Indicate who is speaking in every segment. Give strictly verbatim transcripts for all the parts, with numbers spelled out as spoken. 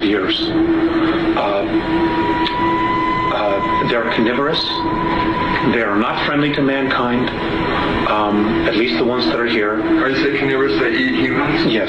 Speaker 1: years. Uh, uh, they're carnivorous. They are not friendly to mankind, um, at least the ones that are here.
Speaker 2: Are you saying carnivorous that eat humans?
Speaker 1: Yes.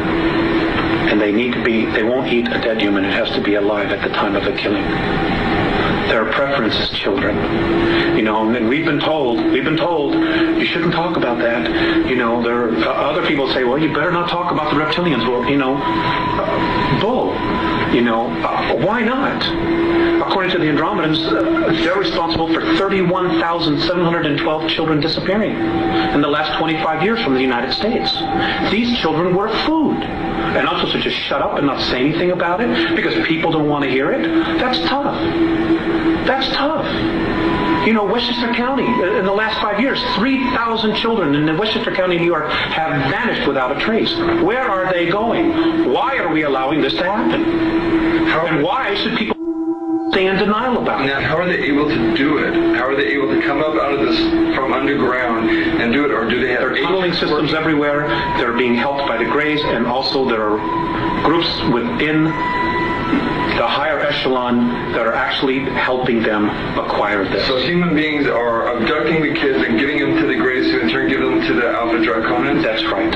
Speaker 1: And they need to be, they won't eat a dead human. It has to be alive at the time of the killing. Their preference is children. You know, and we've been told, we've been told, you shouldn't talk about that. You know, there uh, other people say, well, you better not talk about the reptilians. Well, you know, uh, bull. You know, uh, why not? According to the Andromedans, uh, they're responsible for thirty-one thousand seven hundred twelve children disappearing in the last twenty-five years from the United States. These children were food. And I'm supposed to just shut up and not say anything about it because people don't want to hear it? That's tough. That's tough. You know, Westchester County, in the last five years, three thousand children in Westchester County, New York, have vanished without a trace. Where are they going? Why are we allowing this to happen? How, and why should people stay in denial about it?
Speaker 2: Now, how are they able to do it? How are they able to come up out of this from underground and do it? Or do they have...
Speaker 1: There are tunneling systems everywhere. They're being helped by the Greys, and also there are groups within the higher echelon that are actually helping them acquire this.
Speaker 2: So human beings are abducting the kids and giving them to the Greys, who in turn give them to the Alpha Draconans?
Speaker 1: That's right.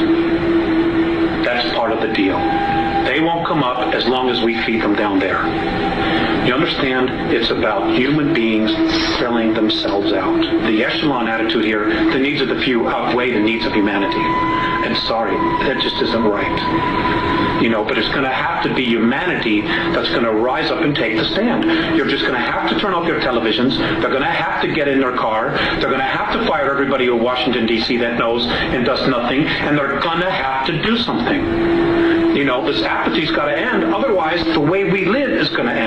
Speaker 1: That's part of the deal. They won't come up as long as we feed them down there. You understand? It's about human beings selling themselves out. The echelon attitude here, the needs of the few outweigh the needs of humanity. And sorry, that just isn't right. You know, but it's going to have to be humanity that's going to rise up and take the stand. You're just going to have to turn off your televisions. They're going to have to get in their car. They're going to have to fire everybody in Washington, D C that knows and does nothing. And they're going to have to do something. You know, this apathy's got to end. Otherwise, the way we live is going to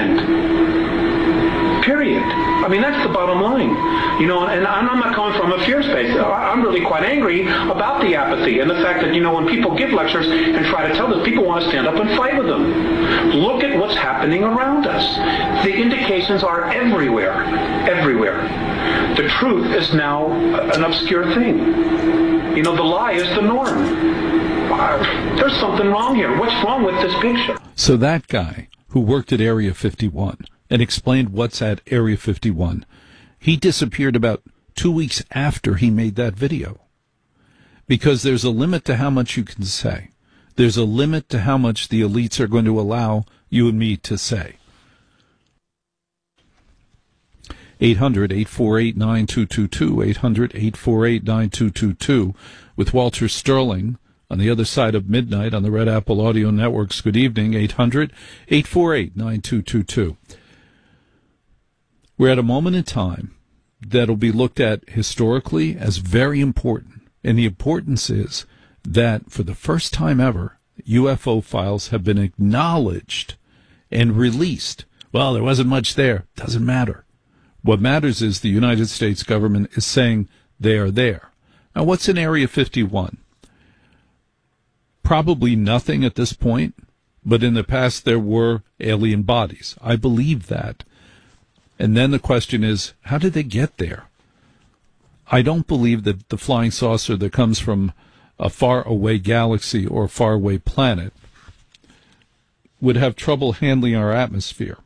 Speaker 1: end. Period. I mean, that's the bottom line. You know, and I'm not coming from a fear space. I'm really quite angry about the apathy and the fact that, you know, when people give lectures and try to tell them, people want to stand up and fight with them. Look at what's happening around us. The indications are everywhere. Everywhere. The truth is now an obscure thing. You know, the lie is the norm. There's something wrong here. What's wrong with this picture?
Speaker 3: So that guy who worked at Area fifty-one and explained what's at Area fifty-one, he disappeared about two weeks after he made that video. Because there's a limit to how much you can say. There's a limit to how much the elites are going to allow you and me to say. eight hundred, eight four eight, nine two two two, eight hundred, eight four eight, nine two two two, with Walter Sterling on the other side of midnight on the Red Apple Audio Networks. Good evening, eight hundred, eight four eight, nine two two two. We're at a moment in time that'll be looked at historically as very important. And the importance is that for the first time ever, U F O files have been acknowledged and released. Well, there wasn't much there. Doesn't matter. What matters is the United States government is saying they are there. Now, what's in Area fifty-one? Probably nothing at this point, but in the past there were alien bodies. I believe that. And then the question is, how did they get there? I don't believe that the flying saucer that comes from a far-away galaxy or a far-away planet would have trouble handling our atmosphere,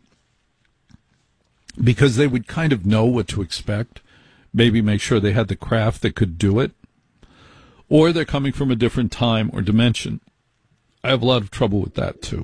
Speaker 3: because they would kind of know what to expect, maybe make sure they had the craft that could do it, or they're coming from a different time or dimension. I have a lot of trouble with that, too.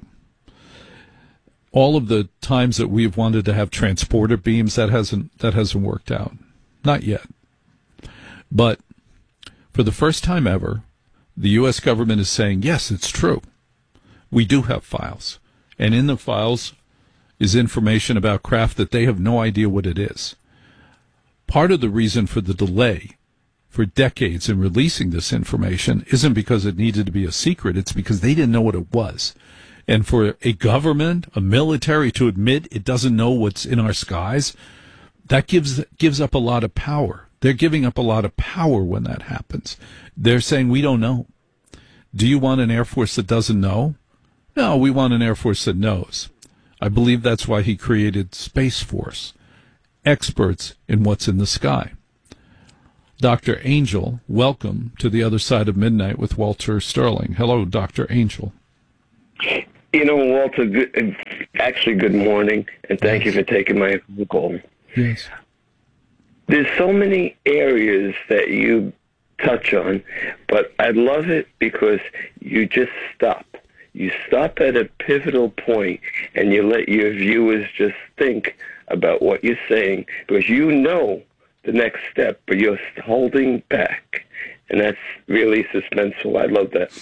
Speaker 3: All of the times that we've wanted to have transporter beams, that hasn't that hasn't worked out. Not yet. But for the first time ever, the U S government is saying, yes, it's true. We do have files. And in the files is information about craft that they have no idea what it is. Part of the reason for the delay for decades in releasing this information isn't because it needed to be a secret. It's because they didn't know what it was. And for a government, a military, to admit it doesn't know what's in our skies, that gives gives up a lot of power. They're giving up a lot of power when that happens. They're saying, we don't know. Do you want an Air Force that doesn't know? No, we want an Air Force that knows. I believe that's why he created Space Force, experts in what's in the sky. Doctor Angel, welcome to the other side of midnight with Walter Sterling. Hello, Doctor Angel.
Speaker 4: You know, Walter, good, actually, good morning, and thank yes. you for taking my call.
Speaker 3: Yes.
Speaker 4: There's so many areas that you touch on, but I love it because you just stop. You stop at a pivotal point, and you let your viewers just think about what you're saying, because you know the next step, but you're holding back, and that's really suspenseful. I love that.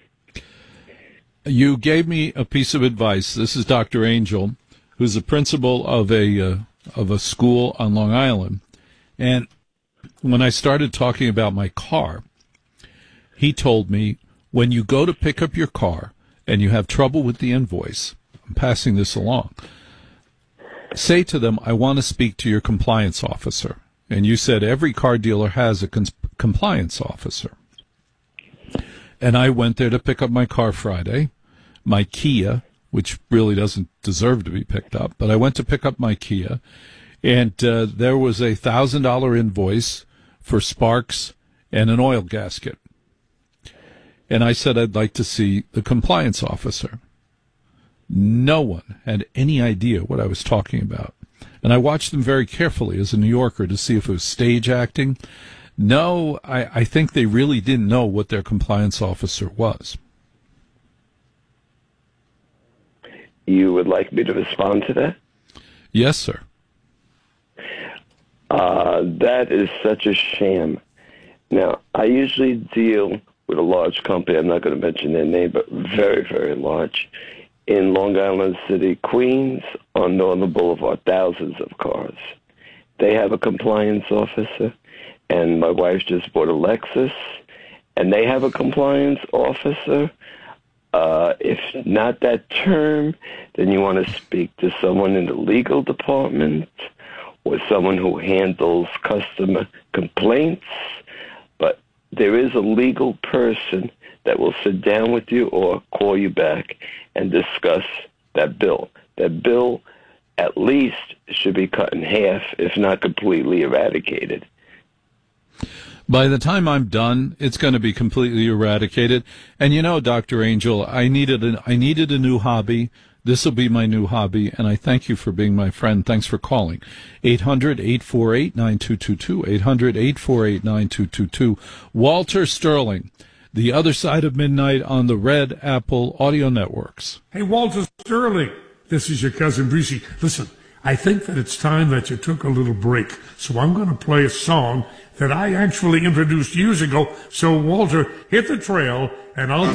Speaker 3: You gave me a piece of advice. This is Doctor Angel, who's the principal of a uh, of a school on Long Island. And when I started talking about my car, he told me, when you go to pick up your car and you have trouble with the invoice, I'm passing this along, say to them, I want to speak to your compliance officer. And you said every car dealer has a cons- compliance officer. And I went there to pick up my car Friday, my Kia, which really doesn't deserve to be picked up, but I went to pick up my Kia, and uh, there was a one thousand dollars invoice for sparks and an oil gasket. And I said I'd like to see the compliance officer. No one had any idea what I was talking about. And I watched them very carefully as a New Yorker to see if it was stage acting. No, I, I think they really didn't know what their compliance officer was.
Speaker 4: You would like me to respond to that?
Speaker 3: Yes, sir.
Speaker 4: Uh, that is such a sham. Now, I usually deal with a large company. I'm not going to mention their name, but very, very large. In Long Island City, Queens, on Northern Boulevard, thousands of cars. They have a compliance officer, and my wife just bought a Lexus, and they have a compliance officer. Uh, if not that term, then you want to speak to someone in the legal department or someone who handles customer complaints. But there is a legal person that will sit down with you or call you back and discuss that bill. That bill at least should be cut in half, if not completely eradicated.
Speaker 3: By the time I'm done, it's going to be completely eradicated. And you know, Doctor Angel, I needed an, I needed a new hobby. This will be my new hobby, and I thank you for being my friend. Thanks for calling. eight hundred, eight four eight, nine two two two, eight hundred, eight four eight, nine two two two. Walter Sterling, The Other Side of Midnight on the Red Apple Audio Networks.
Speaker 5: Hey, Walter Sterling, this is your cousin Breezy. Listen, I think that it's time that you took a little break, so I'm going to play a song that I actually introduced years ago. So, Walter, hit the trail, and I'll